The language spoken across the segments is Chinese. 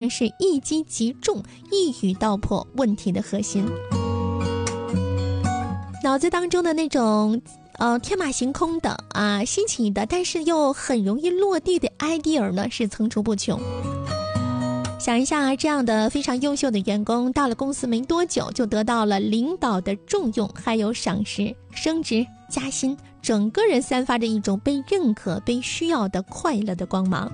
是一击即中，一语道破问题的核心。脑子当中的那种天马行空的新奇的，但是又很容易落地的 idea 呢，是层出不穷。想一下这样的非常优秀的员工，到了公司没多久就得到了领导的重用，还有赏识、升职、加薪，整个人散发着一种被认可、被需要的快乐的光芒。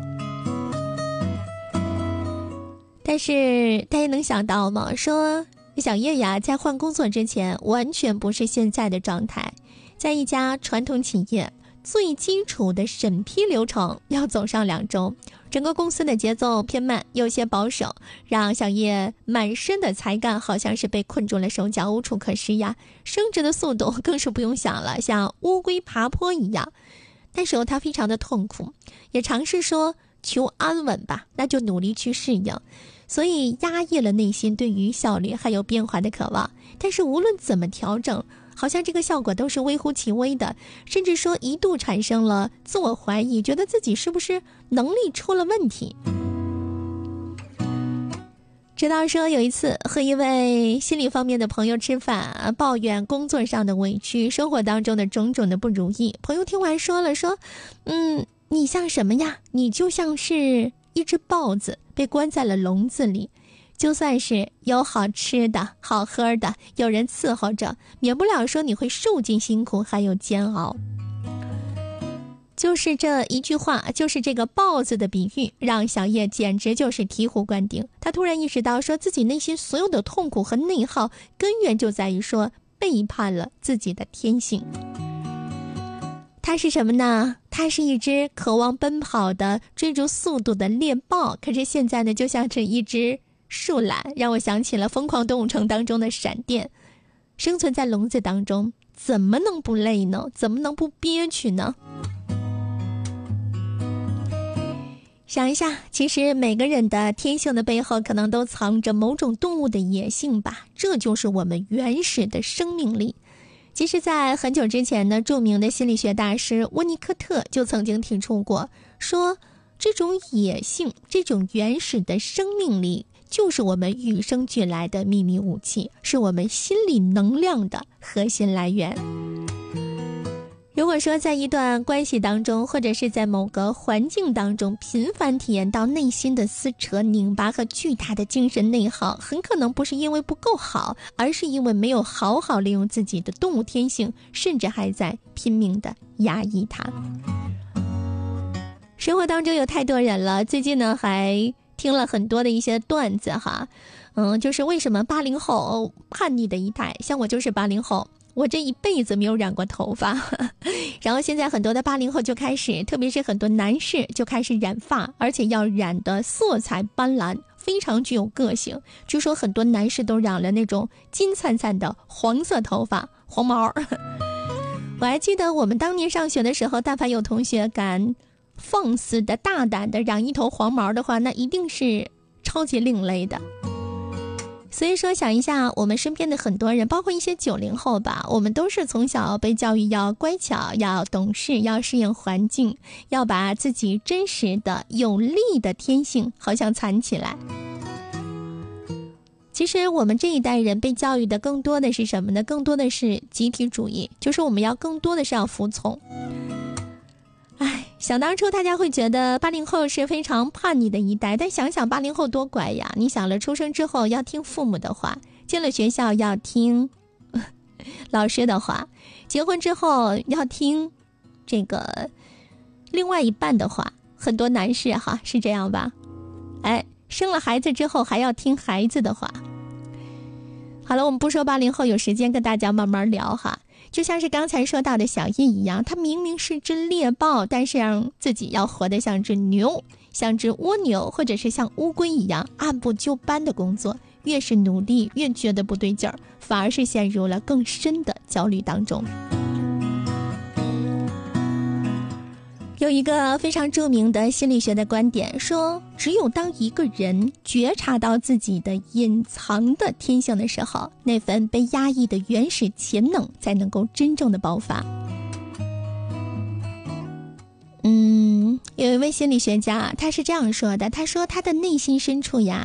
但是大家能想到吗？说小叶呀，在换工作之前完全不是现在的状态，在一家传统企业，最基础的审批流程要走上2周，整个公司的节奏偏慢，有些保守，让小叶满身的才干好像是被困住了手脚，无处可施呀。升职的速度更是不用想了，像乌龟爬坡一样。那时候他非常的痛苦，也尝试说求安稳吧，那就努力去适应，所以压抑了内心对于效率还有变化的渴望。但是无论怎么调整，好像这个效果都是微乎其微的，甚至说一度产生了自我怀疑，觉得自己是不是能力出了问题。直到说有一次和一位心理方面的朋友吃饭，抱怨工作上的委屈，生活当中的种种的不如意。朋友听完说你像什么呀？你就像是一只豹子被关在了笼子里，就算是有好吃的好喝的，有人伺候着，免不了说你会受尽辛苦还有煎熬。就是这一句话，就是这个豹子的比喻，让小叶简直就是醍醐灌顶。他突然意识到说自己内心所有的痛苦和内耗根源就在于说背叛了自己的天性。它是什么呢？它是一只渴望奔跑的追逐速度的猎豹，可是现在呢就像是一只树懒，让我想起了疯狂动物城当中的闪电。生存在笼子当中怎么能不累呢？怎么能不憋屈呢？想一下，其实每个人的天性的背后可能都藏着某种动物的野性吧，这就是我们原始的生命力。其实在很久之前呢，著名的心理学大师温尼科特就曾经提出过，说这种野性，这种原始的生命力就是我们与生俱来的秘密武器，是我们心理能量的核心来源。如果说在一段关系当中，或者是在某个环境当中频繁体验到内心的撕扯、拧巴和巨大的精神内耗，很可能不是因为不够好，而是因为没有好好利用自己的动物天性，甚至还在拼命的压抑它。生活当中有太多人了，最近呢还听了很多的一些段子哈，就是为什么80后叛逆的一代，像我就是80后，我这一辈子没有染过头发然后现在很多的80后就开始，特别是很多男士就开始染发，而且要染的色彩斑斓，非常具有个性。据说很多男士都染了那种金灿灿的黄色头发，黄毛我还记得我们当年上学的时候，但凡有同学敢放肆的大胆的染一头黄毛的话，那一定是超级另类的。所以说想一下，我们身边的很多人，包括一些90后吧，我们都是从小被教育要乖巧，要懂事，要适应环境，要把自己真实的有力的天性好像藏起来。其实我们这一代人被教育的更多的是什么呢？更多的是集体主义，就是我们要更多的是要服从。想当初大家会觉得80后是非常叛逆的一代，但想想80后多乖呀！你想了，出生之后要听父母的话，进了学校要听老师的话，结婚之后要听这个另外一半的话，很多男士哈是这样吧？生了孩子之后还要听孩子的话。好了，我们不说80后，有时间跟大家慢慢聊哈。就像是刚才说到的小叶一样，他明明是只猎豹，但是让自己要活得像只牛，像只蜗牛，或者是像乌龟一样按部就班的工作，越是努力越觉得不对劲儿，反而是陷入了更深的焦虑当中。有一个非常著名的心理学的观点说，只有当一个人觉察到自己的隐藏的天性的时候，那份被压抑的原始潜能才能够真正的爆发。有一位心理学家他是这样说的，他说他的内心深处呀